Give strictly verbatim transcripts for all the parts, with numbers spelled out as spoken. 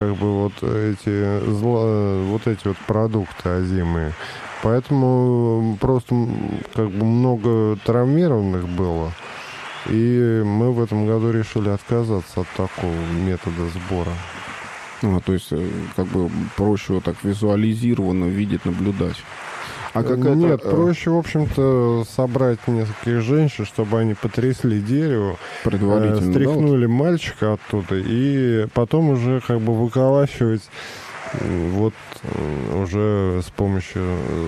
как бы вот эти, зло, вот эти вот продукты озимые. Поэтому просто как бы много травмированных было. И мы в этом году решили отказаться от такого метода сбора. А, то есть, как бы проще вот так визуализированно видеть, наблюдать. А как Нет, это... проще, в общем-то, собрать нескольких женщин, чтобы они потрясли дерево, предварительно, э, стряхнули да, вот? мальчика оттуда, и потом уже как бы выколачивать вот уже с помощью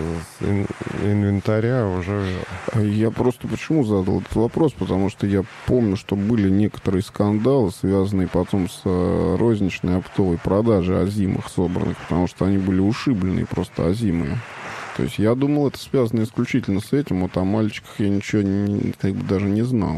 инвентаря уже... Я просто почему задал этот вопрос? Потому что я помню, что были некоторые скандалы, связанные потом с розничной оптовой продажей озимых собранных, потому что они были ушибленные просто озимые. То есть я думал, это связано исключительно с этим. Вот о мальчиках я ничего не, как бы даже не знал.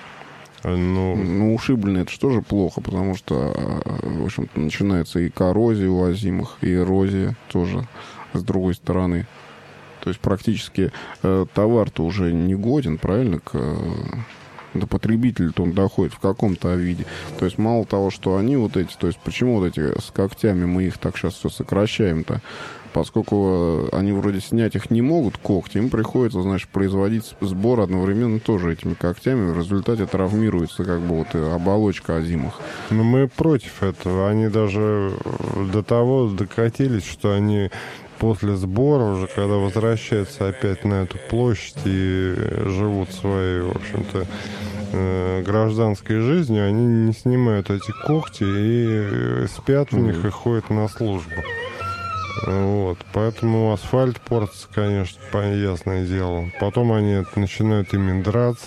Ну, ну, ушибленные — это что же плохо, потому что, в общем-то, начинается и коррозия у озимых, и эрозия тоже с другой стороны. То есть практически э, товар-то уже не годен, правильно, к, э, до потребителя-то он доходит в каком-то виде. То есть мало того, что они вот эти, то есть почему вот эти с когтями мы их так сейчас все сокращаем-то? Поскольку они вроде снять их не могут, когти, им приходится, значит, производить сбор одновременно тоже этими когтями. В результате травмируется как бы вот оболочка озимых. Но мы против этого. Они даже до того докатились, что они после сбора уже, когда возвращаются опять на эту площадь и живут своей, в общем-то, гражданской жизнью, они не снимают эти когти и спят в них и ходят на службу. Вот, поэтому асфальт портится, конечно, ясное дело. Потом они начинают ими драться,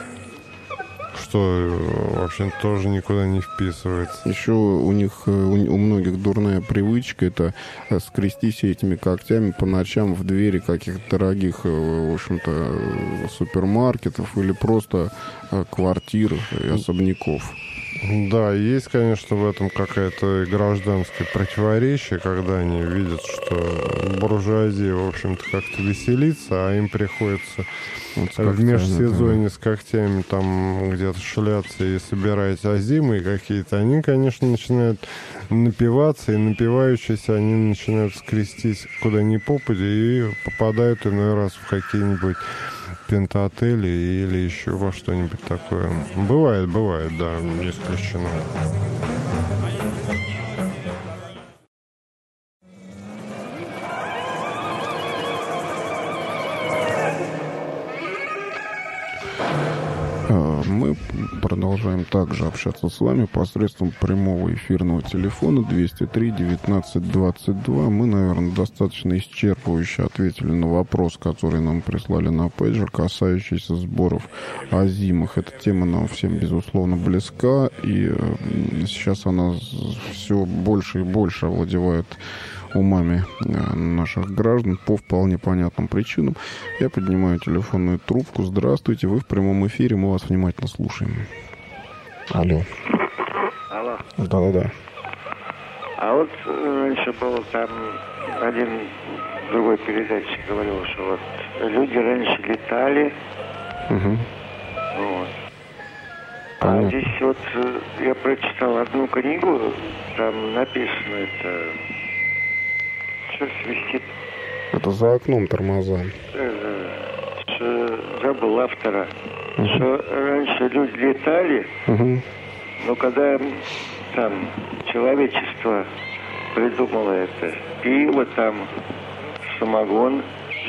что, в общем, тоже никуда не вписывается. Еще у них, у, у многих дурная привычка — это скрестись этими когтями по ночам в двери каких-то дорогих, в общем-то, супермаркетов или просто квартир и особняков. Да, есть, конечно, в этом какое-то гражданское противоречие, когда они видят, что буржуазия, в общем-то, как-то веселится, а им приходится вот когтями, в межсезонье, да, с когтями там где-то шляться и собирать озимые какие-то. Они, конечно, начинают напиваться, и напивающиеся они начинают скрестись куда ни попадя и попадают иной раз в какие-нибудь пентотели или еще во что-нибудь такое. Бывает, бывает, да, не исключено. Мы продолжаем также общаться с вами посредством прямого эфирного телефона двести три девятнадцать двадцать два. Мы, наверное, достаточно исчерпывающе ответили на вопрос, который нам прислали на пейджер, касающийся сборов озимых. Эта тема нам всем, безусловно, близка, и сейчас она все больше и больше овладевает умами наших граждан по вполне понятным причинам. Я поднимаю телефонную трубку. Здравствуйте, вы в прямом эфире, мы вас внимательно слушаем. Алло. Алло. Да-да-да. А вот раньше был там один другой передатчик говорил, что вот люди раньше летали. Угу. Вот. Понятно. А здесь вот я прочитал одну книгу, там написано это... Что свистит? Это за окном тормоза. Что, забыл автора. Uh-huh. Что раньше люди летали, uh-huh. но когда там человечество придумало это, пиво там, самогон,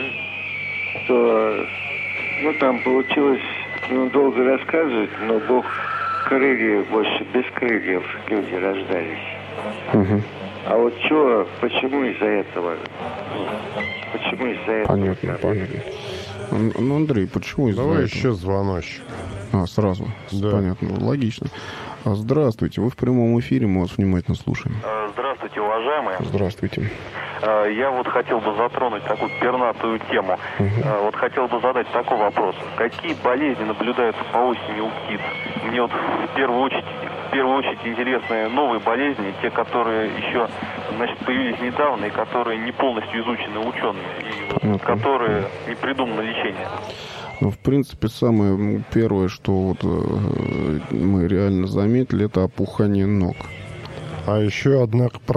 то, ну, там получилось, ну, долго рассказывать, но Бог крылья, больше без крыльев люди рождались. Uh-huh. А вот что, почему из-за этого? Почему из-за этого? Понятно, там? Понятно. Ну, Андрей, почему из-за Давай этого? еще звоночек. А, сразу. Да. Понятно, логично. Здравствуйте, вы в прямом эфире, мы вас внимательно слушаем. Здравствуйте, уважаемые. Здравствуйте. Я вот хотел бы затронуть такую пернатую тему. Угу. Вот хотел бы задать такой вопрос. Какие болезни наблюдаются по осени у птиц? Мне вот в первую очередь, в первую очередь интересны новые болезни, те, которые еще, значит, появились недавно и которые не полностью изучены учеными, и вот, ну, которые не придумано лечение. Ну, в принципе, самое первое, что вот, э, мы реально заметили, это опухание ног. А еще, однако,